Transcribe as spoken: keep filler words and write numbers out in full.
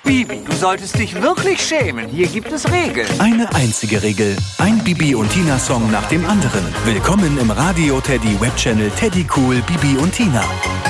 Bibi, du solltest dich wirklich schämen. Hier gibt es Regeln. Eine einzige Regel. Ein Bibi und Tina Song nach dem anderen. Willkommen im Radio Teddy Webchannel Teddy Cool Bibi und Tina.